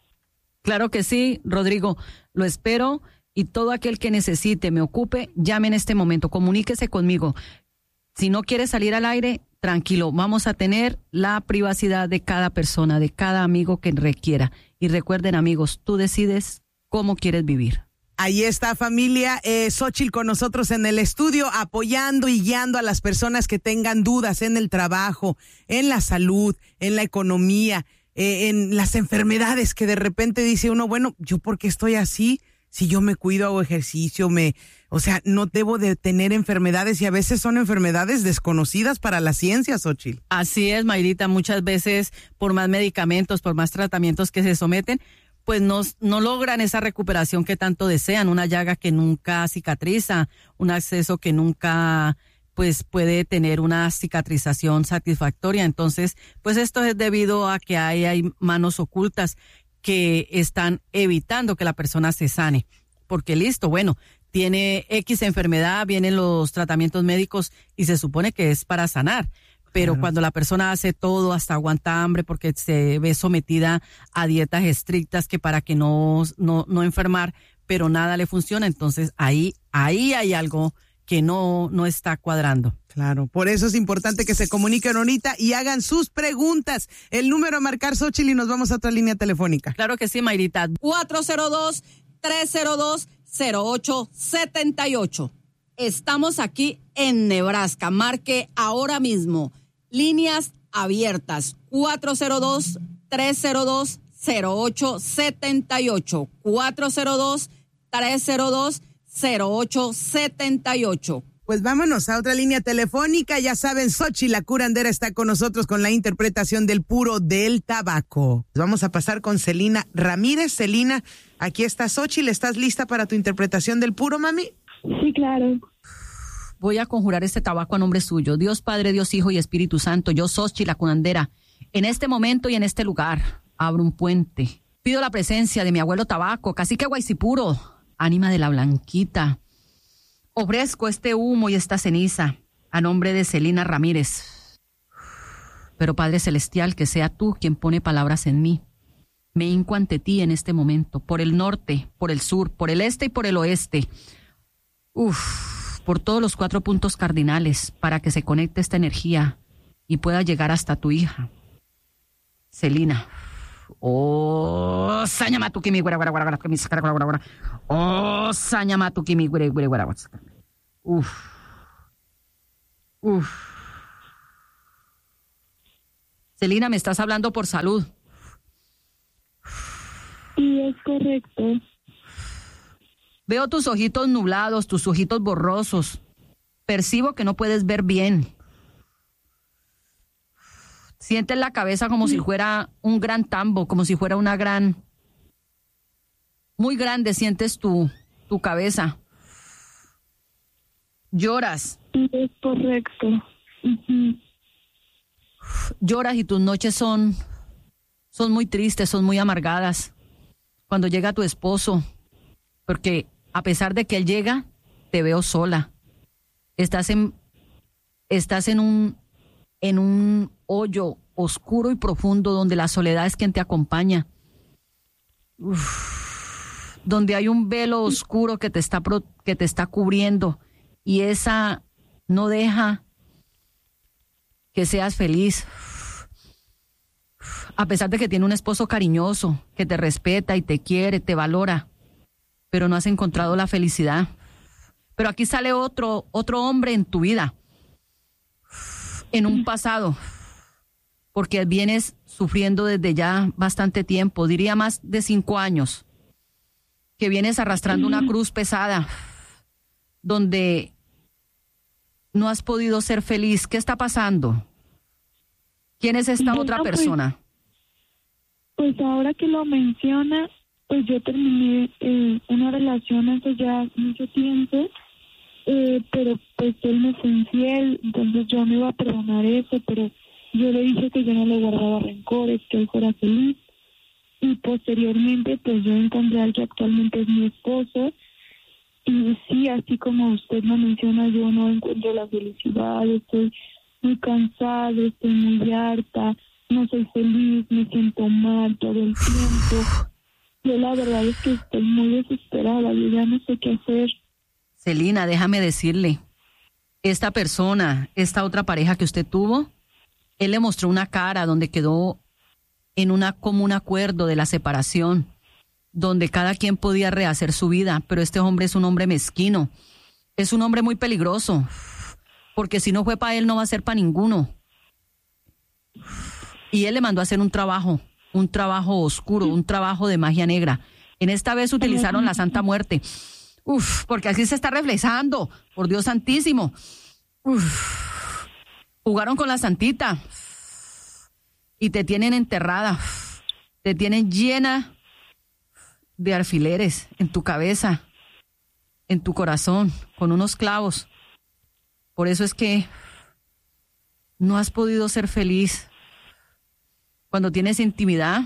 Claro que sí, Rodrigo, lo espero y todo aquel que necesite, me ocupe, llame en este momento, comuníquese conmigo. Si no quiere salir al aire, tranquilo, vamos a tener la privacidad de cada persona, de cada amigo que requiera. Y recuerden, amigos, tú decides cómo quieres vivir. Ahí está, familia. Eh, Xochitl con nosotros en el estudio, apoyando y guiando a las personas que tengan dudas en el trabajo, en la salud, en la economía, eh, en las enfermedades que de repente dice uno, bueno, ¿yo por qué estoy así? Si yo me cuido, hago ejercicio, me, o sea, no debo de tener enfermedades y a veces son enfermedades desconocidas para la ciencia, Xochitl. Así es, Mayrita, muchas veces por más medicamentos, por más tratamientos que se someten, pues no, no logran esa recuperación que tanto desean, una llaga que nunca cicatriza, un acceso que nunca pues puede tener una cicatrización satisfactoria. Entonces, pues esto es debido a que hay, hay manos ocultas que están evitando que la persona se sane. Porque listo, bueno, tiene X enfermedad, vienen los tratamientos médicos y se supone que es para sanar. Pero claro, cuando la persona hace todo, hasta aguanta hambre porque se ve sometida a dietas estrictas que para que no, no, no enfermar, pero nada le funciona, entonces ahí, ahí hay algo que no, no está cuadrando. Claro, por eso es importante que se comuniquen ahorita y hagan sus preguntas. El número a marcar, Xochitl, y nos vamos a otra línea telefónica. Claro que sí, Mayrita. cuatro cero dos, tres cero dos, cero ocho siete ocho. Estamos aquí en Nebraska. Marque ahora mismo. Líneas abiertas. cuatro cero dos, tres cero dos, cero ocho siete ocho. cuatro cero dos, tres cero dos, cero ocho siete ocho. Pues vámonos a otra línea telefónica. Ya saben, Xochitl, la curandera, está con nosotros con la interpretación del puro del tabaco. Vamos a pasar con Celina Ramírez. Celina, aquí está Xochitl. ¿Estás lista para tu interpretación del puro, mami? Sí, claro. Voy a conjurar este tabaco a nombre suyo. Dios Padre, Dios Hijo y Espíritu Santo. Yo, Xochitl, la curandera, en este momento y en este lugar, abro un puente. Pido la presencia de mi abuelo tabaco, cacique Guaycipuro, ánima de la Blanquita. Ofrezco este humo y esta ceniza a nombre de Celina Ramírez. Pero Padre Celestial, que sea tú quien pone palabras en mí. Me hinco ante ti en este momento, por el norte, por el sur, por el este y por el oeste. Uf, por todos los cuatro puntos cardinales para que se conecte esta energía y pueda llegar hasta tu hija. Celina. Oh, sañamatu kimi guara guara guara kimi sakara guara guara. Oh, sañamatu kimi guara guara guara. Uf. Uf. Celina, me estás hablando por salud. Sí, es correcto. Veo tus ojitos nublados, tus ojitos borrosos. Percibo que no puedes ver bien. Sientes la cabeza como si fuera un gran tambo, como si fuera una gran... Muy grande sientes tu, tu cabeza. Lloras. Sí, es correcto. Uh-huh. Lloras y tus noches son, son muy tristes, son muy amargadas. Cuando llega tu esposo, porque a pesar de que él llega, te veo sola. Estás en, estás en un, en un hoyo oscuro y profundo donde la soledad es quien te acompaña. Uf, donde hay un velo oscuro que te está, pro, que te está cubriendo y esa no deja que seas feliz. A pesar de que tiene un esposo cariñoso, que te respeta y te quiere, te valora, pero no has encontrado la felicidad. Pero aquí sale otro, otro hombre en tu vida, en un pasado, porque vienes sufriendo desde ya bastante tiempo, diría más de cinco años, que vienes arrastrando una cruz pesada, donde no has podido ser feliz. ¿Qué está pasando? ¿Quién es esta Bueno, otra pues, persona? Pues ahora que lo menciona, pues yo terminé eh, una relación hace ya mucho tiempo, eh, pero pues él me fue infiel, entonces yo no iba a perdonar eso, pero yo le dije que yo no le guardaba rencores, que él fuera feliz, y posteriormente pues yo encontré al que actualmente es mi esposo, y sí, así como usted lo menciona, yo no encuentro la felicidad, estoy muy cansada, estoy muy harta, no soy feliz, me siento mal todo el tiempo. Yo la verdad es que estoy muy desesperada, yo ya no sé qué hacer. Celina, déjame decirle, esta persona, esta otra pareja que usted tuvo, él le mostró una cara donde quedó en una común acuerdo de la separación, donde cada quien podía rehacer su vida, pero este hombre es un hombre mezquino, es un hombre muy peligroso, porque si no fue para él no va a ser para ninguno. Y él le mandó a hacer un trabajo, un trabajo oscuro, un trabajo de magia negra. En esta vez utilizaron la Santa Muerte. Uf, porque así se está reflejando, por Dios santísimo. Uf, jugaron con la Santita y te tienen enterrada, te tienen llena de alfileres en tu cabeza, en tu corazón, con unos clavos. Por eso es que no has podido ser feliz. Cuando tienes intimidad,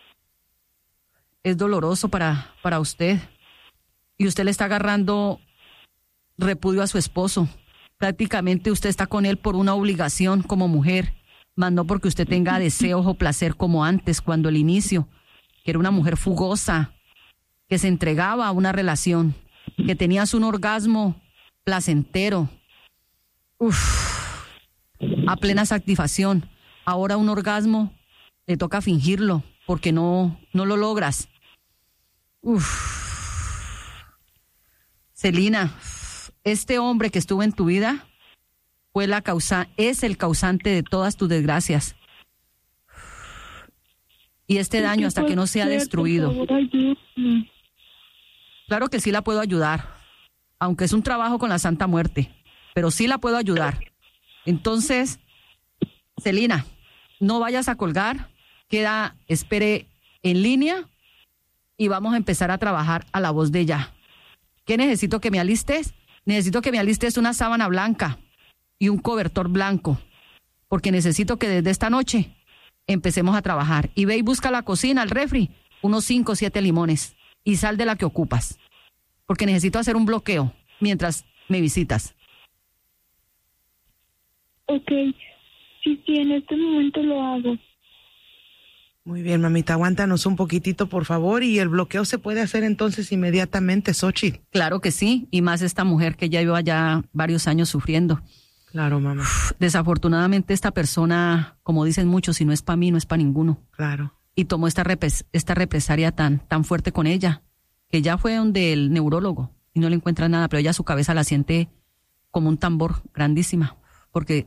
es doloroso para, para usted. Y usted le está agarrando repudio a su esposo. Prácticamente usted está con él por una obligación como mujer, más no porque usted tenga deseos o placer como antes, cuando el inicio, que era una mujer fugosa, que se entregaba a una relación, que tenías un orgasmo placentero, uf, a plena satisfacción. Ahora un orgasmo le toca fingirlo porque no, no lo logras. Uf. Celina, este hombre que estuvo en tu vida fue la causa, es el causante de todas tus desgracias. Y este daño hasta que no sea destruido. Claro que sí la puedo ayudar, aunque es un trabajo con la Santa Muerte, pero sí la puedo ayudar. Entonces, Celina, no vayas a colgar, queda, espere en línea y vamos a empezar a trabajar a la voz de ella. ¿Qué necesito que me alistes? Necesito que me alistes una sábana blanca y un cobertor blanco, porque necesito que desde esta noche empecemos a trabajar. Y ve y busca la cocina, el refri, unos cinco o siete limones y sal de la que ocupas, porque necesito hacer un bloqueo mientras me visitas. Ok, sí, sí, en este momento lo hago. Muy bien, mamita, aguántanos un poquitito, por favor, y el bloqueo se puede hacer entonces inmediatamente, Xochitl. Claro que sí, y más esta mujer que ya lleva ya varios años sufriendo. Claro, mamá. Uf, desafortunadamente esta persona, como dicen muchos, si no es para mí, no es para ninguno. Claro. Y tomó esta, repres- esta represalia tan, tan fuerte con ella, que ya fue donde el neurólogo y no le encuentra nada, pero ella su cabeza la siente como un tambor, grandísima, porque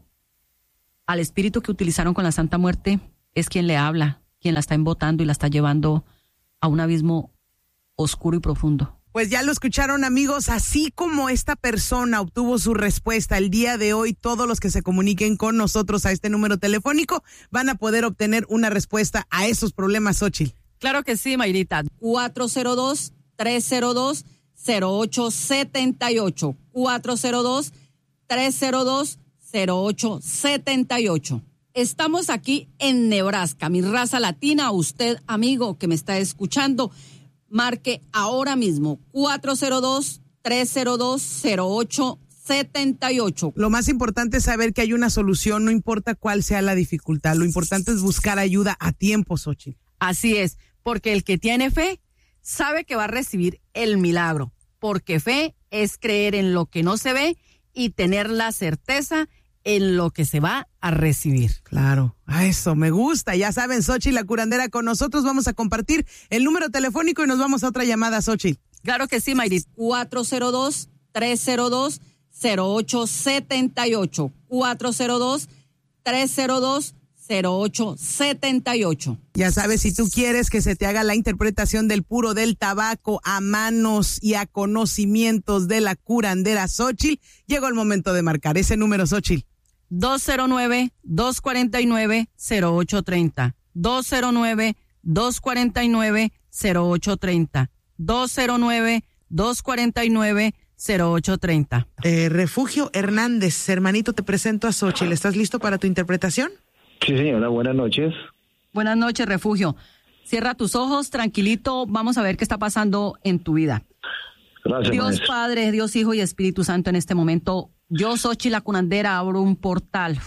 al espíritu que utilizaron con la Santa Muerte es quien le habla, quien la está embotando y la está llevando a un abismo oscuro y profundo. Pues ya lo escucharon, amigos, así como esta persona obtuvo su respuesta el día de hoy, todos los que se comuniquen con nosotros a este número telefónico van a poder obtener una respuesta a esos problemas, Xochitl. Claro que sí, Mayrita. cuatro cero dos, tres cero dos, cero ocho siete ocho. cuatro cero dos, tres cero dos, cero ocho siete ocho. Estamos aquí en Nebraska, mi raza latina. Usted, amigo que me está escuchando, marque ahora mismo cuatro cero dos, tres cero dos, cero ocho siete ocho. Lo más importante es saber que hay una solución, no importa cuál sea la dificultad. Lo importante es buscar ayuda a tiempo, Xochitl. Así es, porque el que tiene fe sabe que va a recibir el milagro, porque fe es creer en lo que no se ve y tener la certeza en lo que se va a recibir. Claro, a eso me gusta. Ya saben, Xochitl, la curandera con nosotros. Vamos a compartir el número telefónico y nos vamos a otra llamada, Xochitl. Claro que sí, Mayrit. cuatro cero dos, tres cero dos, cero ocho siete ocho. cuatro cero dos, tres cero dos, cero ocho siete ocho. Ya sabes, si tú quieres que se te haga la interpretación del puro del tabaco a manos y a conocimientos de la curandera Xochitl, llegó el momento de marcar ese número, Xochitl. dos cero nueve, dos cuatro nueve, cero ocho tres cero. dos cero nueve, dos cuatro nueve, cero ocho tres cero. dos cero nueve, dos cuatro nueve, cero ocho tres cero. Eh, Refugio Hernández, hermanito, te presento a Xochitl. ¿Estás listo para tu interpretación? Sí, señora, buenas noches. Buenas noches, Refugio. Cierra tus ojos, tranquilito, vamos a ver qué está pasando en tu vida. Gracias, Dios maestro. Padre, Dios Hijo y Espíritu Santo, en este momento, yo, Xochitl, la curandera, abro un portal.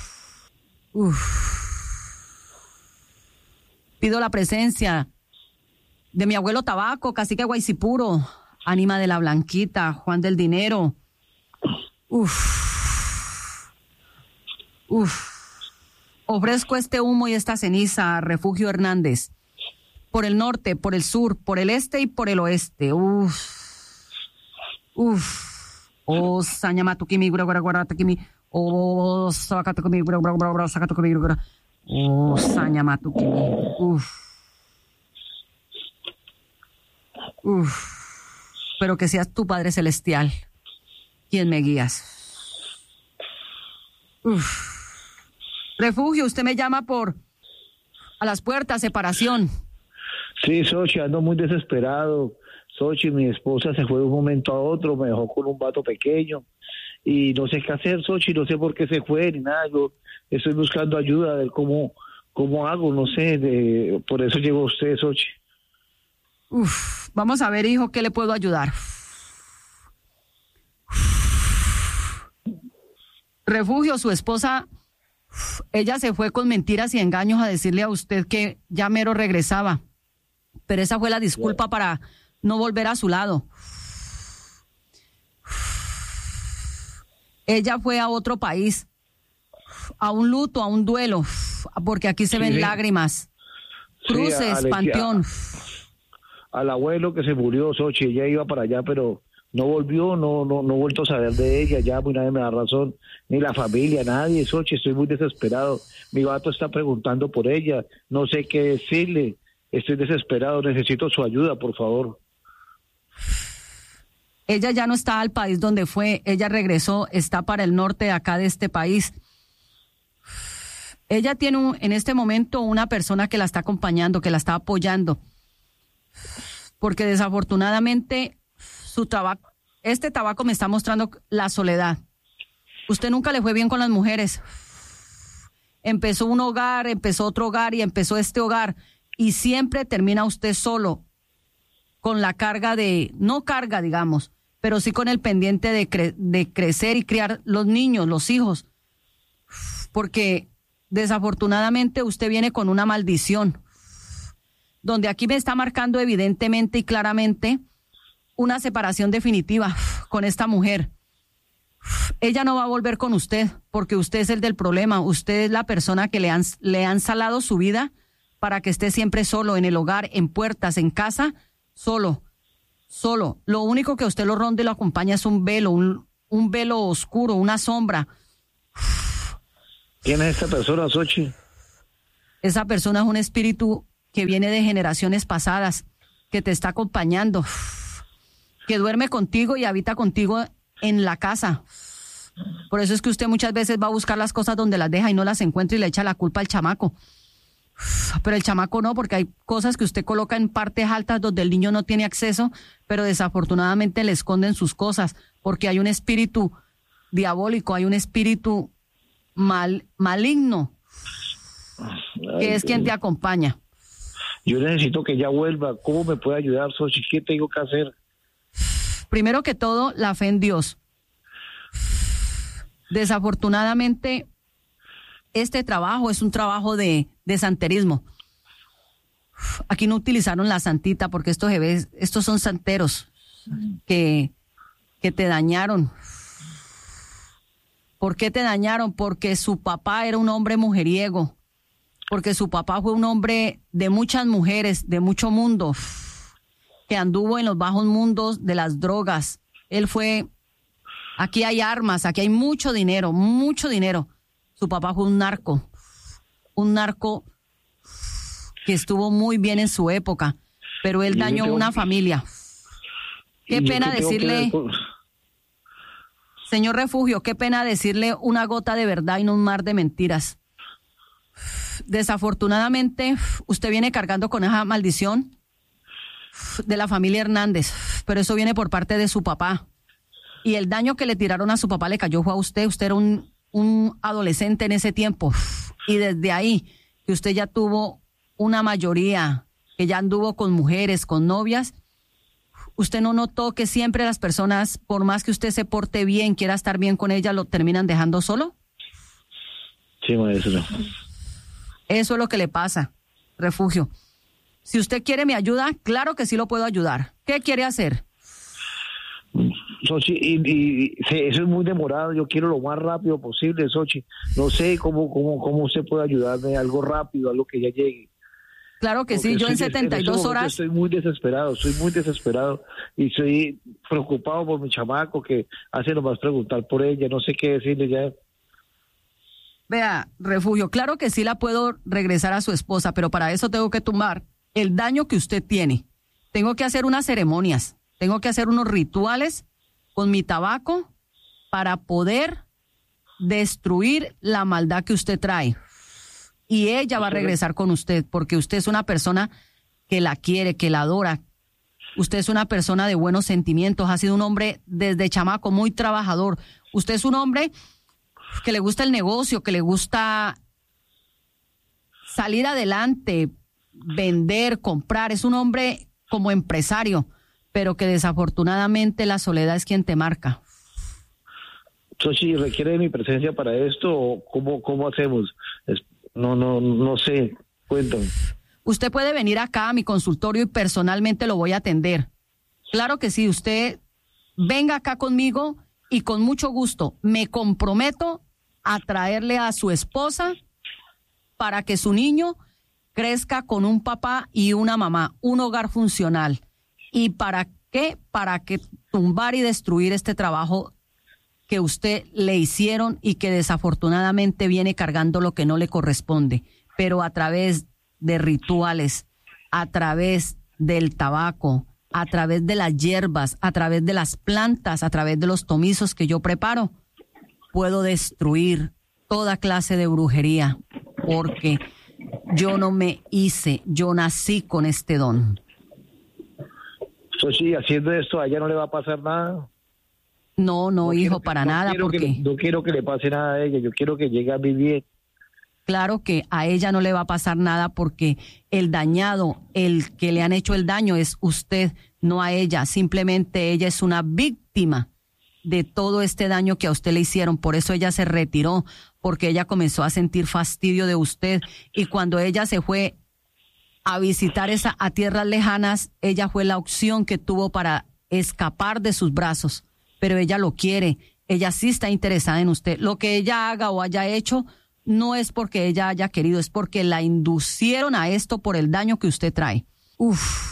Uf. Pido la presencia de mi abuelo Tabaco, cacique Guaycipuro, ánima de la Blanquita, Juan del Dinero. Uf. Uf. Ofrezco este humo y esta ceniza a Refugio Hernández. Por el norte, por el sur, por el este y por el oeste. Uf. Uf. Oh, sañamatukimi, gura, gura, gura, takimi. Oh, sacatukimi, gura, gura, gura, gura, sacatukimi, gura. Oh, sañamatukimi. Uf. Uf. Pero que seas tu Padre Celestial quien me guías. Uf. Refugio, usted me llama por a las puertas, separación. Sí, Xochitl, ando muy desesperado. Xochitl, mi esposa se fue de un momento a otro, me dejó con un vato pequeño y no sé qué hacer, Xochitl, no sé por qué se fue ni nada. Yo estoy buscando ayuda, a ver cómo, cómo hago, no sé, de, por eso llegó usted, Xochitl. Uf, vamos a ver, hijo, ¿qué le puedo ayudar? Refugio, su esposa, ella se fue con mentiras y engaños a decirle a usted que ya mero regresaba, pero esa fue la disculpa para no volver a su lado. Ella fue a otro país, a un luto, a un duelo, porque aquí se ven Sí. lágrimas, cruces, Sí, Alex, panteón. Al abuelo que se murió, Xochitl, ella iba para allá, pero no volvió, no no no he vuelto a saber de ella, ya pues nadie me da razón, ni la familia, nadie, Xochitl, estoy muy desesperado. Mi vato está preguntando por ella, no sé qué decirle, estoy desesperado, necesito su ayuda, por favor. Ella ya no está al país donde fue, ella regresó, está para el norte de acá de este país. Ella tiene un, en este momento una persona que la está acompañando, que la está apoyando, porque desafortunadamente su tabaco, este tabaco me está mostrando la soledad. Usted nunca le fue bien con las mujeres. Empezó un hogar, empezó otro hogar y empezó este hogar y siempre termina usted solo, con la carga de, no carga digamos, pero sí con el pendiente de, cre- de crecer y criar los niños, los hijos, porque desafortunadamente usted viene con una maldición. donde aquí me está marcando evidentemente y claramente una separación definitiva con esta mujer. Ella no va a volver con usted porque usted es el del problema. Usted es la persona que le han, le han salado su vida para que esté siempre solo en el hogar, en puertas, en casa, solo, solo. Lo único que a usted lo ronda y lo acompaña es un velo, un, un velo oscuro, una sombra. ¿Quién es esta persona, Xochitl? Esa persona es un espíritu que viene de generaciones pasadas, que te está acompañando, que duerme contigo y habita contigo en la casa. Por eso es que usted muchas veces va a buscar las cosas donde las deja y no las encuentra y le echa la culpa al chamaco. Pero el chamaco no, porque hay cosas que usted coloca en partes altas donde el niño no tiene acceso, pero desafortunadamente le esconden sus cosas, porque hay un espíritu diabólico, hay un espíritu mal, maligno, que es quien te acompaña. Yo necesito que ella vuelva. ¿Cómo me puede ayudar, Xochitl? ¿Qué tengo que hacer? Primero que todo, la fe en Dios. Desafortunadamente, este trabajo es un trabajo de, de santerismo. Aquí no utilizaron la santita porque estos bebés, estos son santeros que, que te dañaron. ¿Por qué te dañaron? Porque su papá era un hombre mujeriego, porque su papá fue un hombre de muchas mujeres, de mucho mundo, que anduvo en los bajos mundos de las drogas. Él fue, aquí hay armas, aquí hay mucho dinero, mucho dinero. Su papá fue un narco, un narco que estuvo muy bien en su época, pero él dañó una familia. Qué pena decirle... Señor Refugio, qué pena decirle una gota de verdad y no un mar de mentiras. Desafortunadamente, usted viene cargando con esa maldición de la familia Hernández, pero eso viene por parte de su papá. Y el daño que le tiraron a su papá le cayó fue a usted. Usted era un, un adolescente en ese tiempo. Y desde ahí, que usted ya tuvo una mayoría, que ya anduvo con mujeres, con novias, ¿usted no notó que siempre las personas, por más que usted se porte bien, quiera estar bien con ellas, lo terminan dejando solo? Sí, maestro. Eso es lo que le pasa, Refugio. Si usted quiere mi ayuda, claro que sí lo puedo ayudar. ¿Qué quiere hacer? Xochitl, y, y, y eso es muy demorado. Yo quiero lo más rápido posible, Xochitl. No sé cómo, cómo, cómo usted puede ayudarme, algo rápido, algo que ya llegue. Claro que sí, yo en setenta y dos horas... Estoy muy desesperado, estoy muy desesperado y estoy preocupado por mi chamaco que hace nomás preguntar por ella, no sé qué decirle ya. Vea, Refugio, claro que sí la puedo regresar a su esposa, pero para eso tengo que tumbar el daño que usted tiene. Tengo que hacer unas ceremonias, tengo que hacer unos rituales con mi tabaco para poder destruir la maldad que usted trae. Y ella va a regresar con usted, porque usted es una persona que la quiere, que la adora. Usted es una persona de buenos sentimientos, ha sido un hombre desde chamaco muy trabajador. Usted es un hombre que le gusta el negocio, que le gusta salir adelante, vender, comprar. Es un hombre como empresario, pero que desafortunadamente la soledad es quien te marca. Xochitl, ¿requiere de mi presencia para esto o cómo, cómo hacemos? Es, no, no, no sé, cuéntame. Usted puede venir acá a mi consultorio y personalmente lo voy a atender. Claro que sí, usted venga acá conmigo y con mucho gusto me comprometo a traerle a su esposa para que su niño crezca con un papá y una mamá, un hogar funcional. ¿Y para qué? Para que tumbar y destruir este trabajo que usted le hicieron y que desafortunadamente viene cargando lo que no le corresponde, pero a través de rituales, a través del tabaco, a través de las hierbas, a través de las plantas, a través de los tomizos que yo preparo, puedo destruir toda clase de brujería, porque yo no me hice, yo nací con este don. Xochitl, haciendo esto, a ella no le va a pasar nada. No, no, no hijo, quiero, para no nada, quiero porque... Que, no quiero que le pase nada a ella, yo quiero que llegue a vivir. Claro que a ella no le va a pasar nada porque el dañado, el que le han hecho el daño es usted, no a ella. Simplemente ella es una víctima de todo este daño que a usted le hicieron. Por eso ella se retiró, porque ella comenzó a sentir fastidio de usted. Y cuando ella se fue, a visitar esa, a tierras lejanas, ella fue la opción que tuvo para escapar de sus brazos, pero ella lo quiere, ella sí está interesada en usted. Lo que ella haga o haya hecho no es porque ella haya querido, es porque la inducieron a esto por el daño que usted trae. Uf.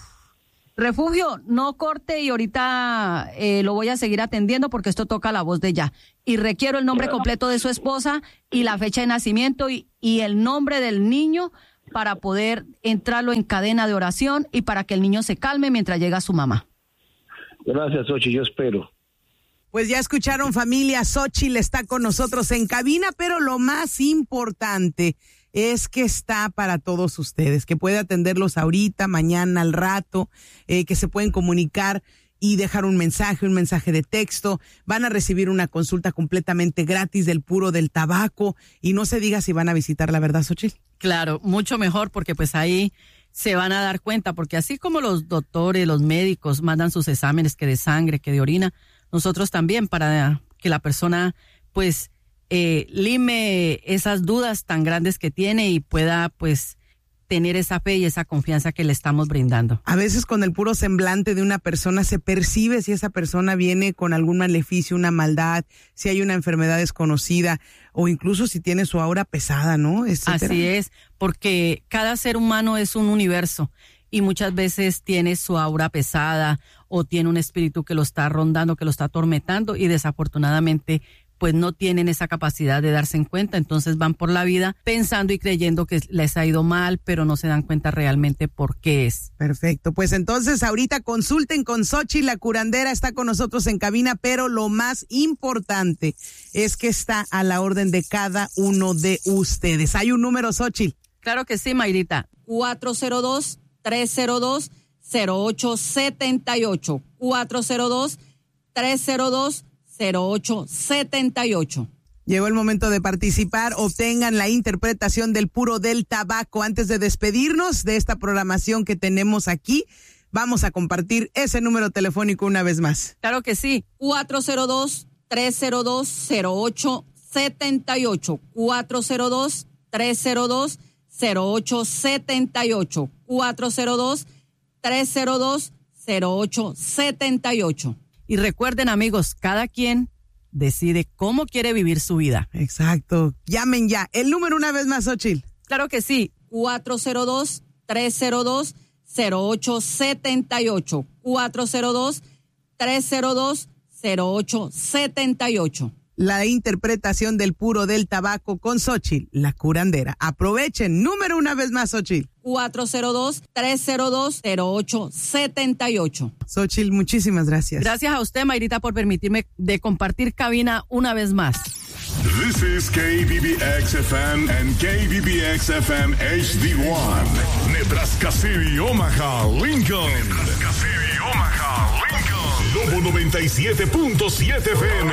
Refugio, no corte y ahorita eh, lo voy a seguir atendiendo porque esto toca la voz de ella. Y requiero el nombre completo de su esposa y la fecha de nacimiento y, y el nombre del niño para poder entrarlo en cadena de oración y para que el niño se calme mientras llega su mamá. Gracias, Xochitl, yo espero. Pues ya escucharon, familia, Xochitl está con nosotros en cabina, pero lo más importante es que está para todos ustedes, que puede atenderlos ahorita, mañana, al rato, eh, que se pueden comunicar y dejar un mensaje, un mensaje de texto. Van a recibir una consulta completamente gratis del puro del tabaco y no se diga si van a visitar, la verdad, Xochitl. Claro, mucho mejor porque pues ahí se van a dar cuenta, porque así como los doctores, los médicos mandan sus exámenes que de sangre, que de orina, nosotros también para que la persona pues eh, lime esas dudas tan grandes que tiene y pueda pues tener esa fe y esa confianza que le estamos brindando. A veces con el puro semblante de una persona se percibe si esa persona viene con algún maleficio, una maldad, si hay una enfermedad desconocida o incluso si tiene su aura pesada, ¿no? Etcétera. Así es, porque cada ser humano es un universo y muchas veces tiene su aura pesada o tiene un espíritu que lo está rondando, que lo está atormentando y desafortunadamente pues no tienen esa capacidad de darse en cuenta, entonces van por la vida pensando y creyendo que les ha ido mal, pero no se dan cuenta realmente por qué es. Perfecto, pues entonces ahorita consulten con Xochitl, la curandera está con nosotros en cabina, pero lo más importante es que está a la orden de cada uno de ustedes. ¿Hay un número, Xochitl? Claro que sí, Mayrita. cuatro cero dos, tres cero dos, cero ocho siete ocho. cuatro cero dos, tres cero dos, cero ocho siete ocho. Llegó el momento de participar. Obtengan la interpretación del puro del tabaco. Antes de despedirnos de esta programación que tenemos aquí, vamos a compartir ese número telefónico una vez más. Claro que sí. cuatro cero dos, tres cero dos, cero ocho siete ocho. cuatro cero dos, tres cero dos, cero ocho siete ocho. cuatro cero dos, tres cero dos, cero ocho siete ocho. Y recuerden, amigos, cada quien decide cómo quiere vivir su vida. Exacto. Llamen ya. El número una vez más, Xochitl. Claro que sí. cuatro cero dos, tres cero dos, cero ocho siete ocho. cuatro cero dos, tres cero dos, cero ocho siete ocho. La interpretación del puro del tabaco con Xochitl, la curandera. Aprovechen. Número una vez más, Xochitl. cuatro cero dos, tres cero dos, cero ocho siete ocho. Xochitl, muchísimas gracias. Gracias a usted, Mayrita, por permitirme de compartir cabina una vez más. This is K B B X F M and K B B X F M H D one. Nebraska City, Omaha, Lincoln. Nebraska City, Omaha, Lincoln. Lobo noventa y siete punto siete F M.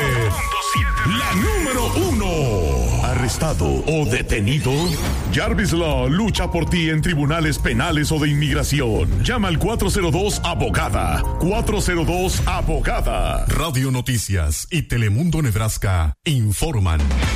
La número uno. ¿Arrestado o detenido? Jarvis Law lucha por ti en tribunales penales o de inmigración. Llama al cuatro cero dos abogada. cuatro cero dos abogada. Radio Noticias y Telemundo Nebraska informan.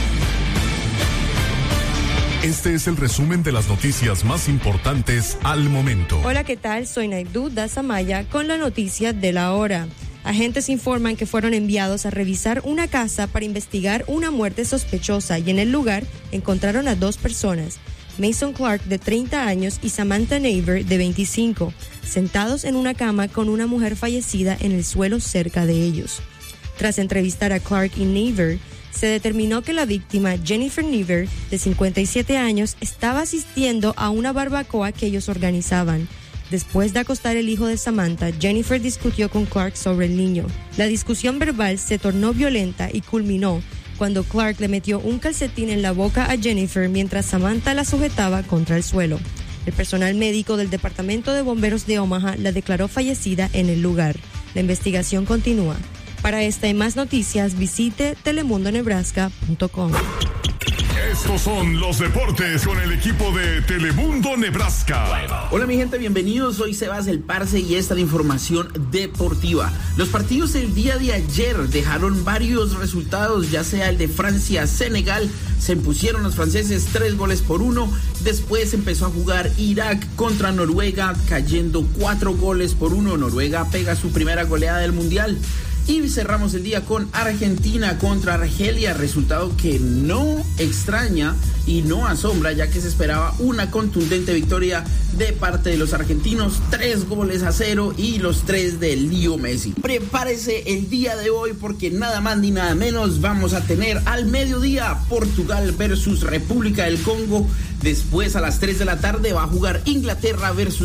Este es el resumen de las noticias más importantes al momento. Hola, ¿qué tal? Soy Naidú Dazamaya con la noticia de la hora. Agentes informan que fueron enviados a revisar una casa para investigar una muerte sospechosa y en el lugar encontraron a dos personas, Mason Clark de treinta años y Samantha Naver de veinticinco, sentados en una cama con una mujer fallecida en el suelo cerca de ellos. Tras entrevistar a Clark y Naver, se determinó que la víctima, Jennifer Naver, de cincuenta y siete años, estaba asistiendo a una barbacoa que ellos organizaban. Después de acostar el hijo de Samantha, Jennifer discutió con Clark sobre el niño. La discusión verbal se tornó violenta y culminó cuando Clark le metió un calcetín en la boca a Jennifer mientras Samantha la sujetaba contra el suelo. El personal médico del Departamento de Bomberos de Omaha la declaró fallecida en el lugar. La investigación continúa. Para esta y más noticias, visite telemundo nebraska punto com. Estos son los deportes con el equipo de Telemundo Nebraska. Hola mi gente, bienvenidos. Soy Sebas el Parce y esta es la información deportiva. Los partidos del día de ayer dejaron varios resultados, ya sea el de Francia-Senegal, se impusieron los franceses tres goles por uno. Después empezó a jugar Irak contra Noruega, cayendo cuatro goles por uno. Noruega pega su primera goleada del mundial. Y cerramos el día con Argentina contra Argelia, resultado que no extraña y no asombra, ya que se esperaba una contundente victoria de parte de los argentinos, tres goles a cero y los tres de Leo Messi. Prepárese el día de hoy porque nada más ni nada menos vamos a tener al mediodía Portugal versus República del Congo. Después a las tres de la tarde va a jugar Inglaterra versus